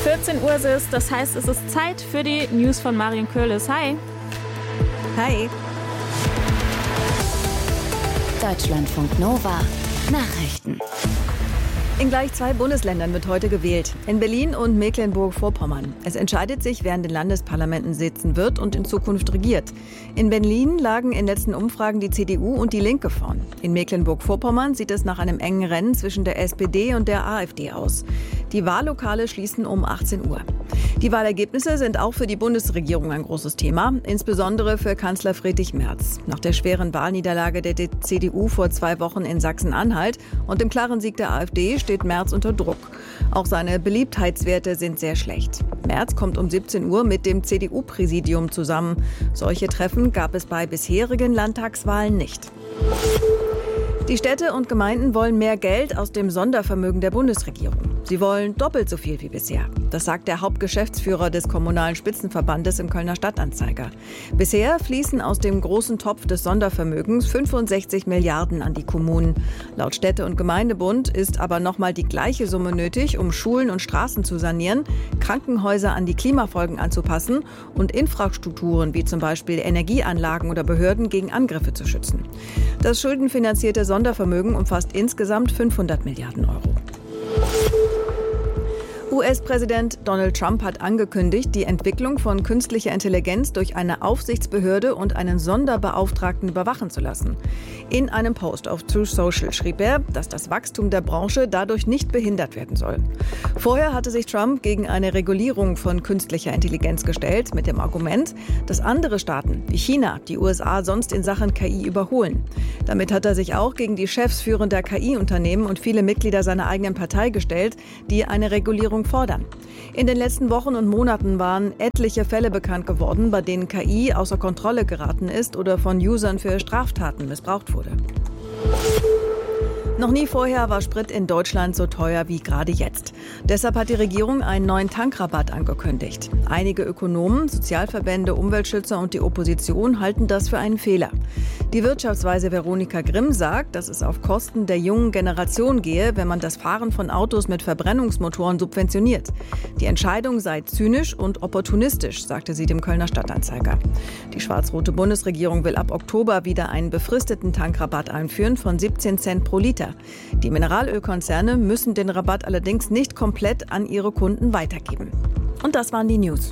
14 Uhr ist es, das heißt, es ist Zeit für die News von Marion Curlis. Hi. Hi. Deutschlandfunk Nova Nachrichten. In gleich 2 Bundesländern wird heute gewählt. In Berlin und Mecklenburg-Vorpommern. Es entscheidet sich, wer in den Landesparlamenten sitzen wird und in Zukunft regiert. In Berlin lagen in letzten Umfragen die CDU und die Linke vorn. In Mecklenburg-Vorpommern sieht es nach einem engen Rennen zwischen der SPD und der AfD aus. Die Wahllokale schließen um 18 Uhr. Die Wahlergebnisse sind auch für die Bundesregierung ein großes Thema, insbesondere für Kanzler Friedrich Merz. Nach der schweren Wahlniederlage der CDU vor 2 Wochen in Sachsen-Anhalt und dem klaren Sieg der AfD steht Merz unter Druck. Auch seine Beliebtheitswerte sind sehr schlecht. Merz kommt um 17 Uhr mit dem CDU-Präsidium zusammen. Solche Treffen gab es bei bisherigen Landtagswahlen nicht. Die Städte und Gemeinden wollen mehr Geld aus dem Sondervermögen der Bundesregierung. Sie wollen doppelt so viel wie bisher. Das sagt der Hauptgeschäftsführer des Kommunalen Spitzenverbandes im Kölner Stadtanzeiger. Bisher fließen aus dem großen Topf des Sondervermögens 65 Milliarden an die Kommunen. Laut Städte- und Gemeindebund ist aber nochmal die gleiche Summe nötig, um Schulen und Straßen zu sanieren, Krankenhäuser an die Klimafolgen anzupassen und Infrastrukturen wie zum Beispiel Energieanlagen oder Behörden gegen Angriffe zu schützen. Das schuldenfinanzierte Sondervermögen umfasst insgesamt 500 Milliarden Euro. US-Präsident Donald Trump hat angekündigt, die Entwicklung von künstlicher Intelligenz durch eine Aufsichtsbehörde und einen Sonderbeauftragten überwachen zu lassen. In einem Post auf Truth Social schrieb er, dass das Wachstum der Branche dadurch nicht behindert werden soll. Vorher hatte sich Trump gegen eine Regulierung von künstlicher Intelligenz gestellt, mit dem Argument, dass andere Staaten wie China die USA sonst in Sachen KI überholen. Damit hat er sich auch gegen die Chefs führender KI-Unternehmen und viele Mitglieder seiner eigenen Partei gestellt, die eine Regulierung fordern. In den letzten Wochen und Monaten waren etliche Fälle bekannt geworden, bei denen KI außer Kontrolle geraten ist oder von Usern für Straftaten missbraucht wurde. Noch nie vorher war Sprit in Deutschland so teuer wie gerade jetzt. Deshalb hat die Regierung einen neuen Tankrabatt angekündigt. Einige Ökonomen, Sozialverbände, Umweltschützer und die Opposition halten das für einen Fehler. Die Wirtschaftsweise Veronika Grimm sagt, dass es auf Kosten der jungen Generation gehe, wenn man das Fahren von Autos mit Verbrennungsmotoren subventioniert. Die Entscheidung sei zynisch und opportunistisch, sagte sie dem Kölner Stadtanzeiger. Die schwarz-rote Bundesregierung will ab Oktober wieder einen befristeten Tankrabatt einführen von 17 Cent pro Liter. Die Mineralölkonzerne müssen den Rabatt allerdings nicht komplett an ihre Kunden weitergeben. Und das waren die News.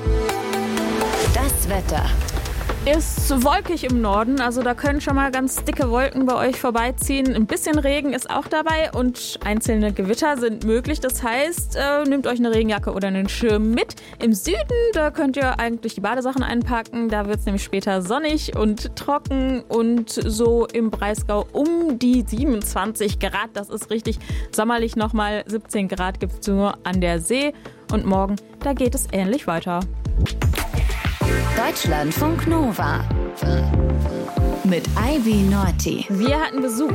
Das Wetter. Ist wolkig im Norden, also da können schon mal ganz dicke Wolken bei euch vorbeiziehen. Ein bisschen Regen ist auch dabei und einzelne Gewitter sind möglich. Das heißt, nehmt euch eine Regenjacke oder einen Schirm mit. Im Süden, da könnt ihr eigentlich die Badesachen einpacken. Da wird es nämlich später sonnig und trocken und so im Breisgau um die 27 Grad. Das ist richtig sommerlich nochmal. 17 Grad gibt es nur an der See. Und morgen, da geht es ähnlich weiter. Deutschlandfunk Nova mit Ivy Norti. Wir hatten Besuch.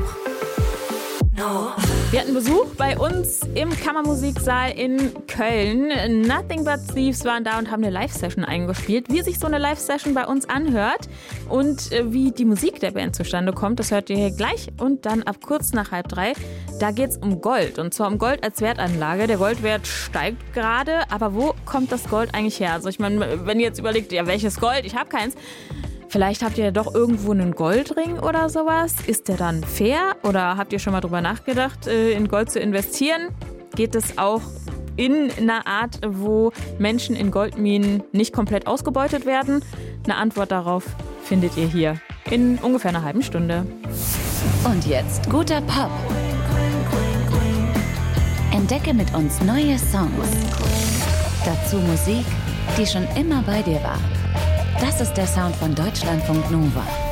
Wir hatten Besuch bei uns im Kammermusiksaal in Köln. Nothing But Thieves waren da und haben eine Live-Session eingespielt. Wie sich so eine Live-Session bei uns anhört und wie die Musik der Band zustande kommt, das hört ihr hier gleich. Und dann ab kurz nach 2:30, da geht's um Gold. Und zwar um Gold als Wertanlage. Der Goldwert steigt gerade, aber wo kommt das Gold eigentlich her? Also ich meine, wenn ihr jetzt überlegt, ja, welches Gold? Ich habe keins. Vielleicht habt ihr ja doch irgendwo einen Goldring oder sowas. Ist der dann fair? Oder habt ihr schon mal drüber nachgedacht, in Gold zu investieren? Geht es auch in einer Art, wo Menschen in Goldminen nicht komplett ausgebeutet werden? Eine Antwort darauf findet ihr hier in ungefähr einer halben Stunde. Und jetzt guter Pop. Entdecke mit uns neue Songs. Dazu Musik, die schon immer bei dir war. Das ist der Sound von Deutschlandfunk Nova.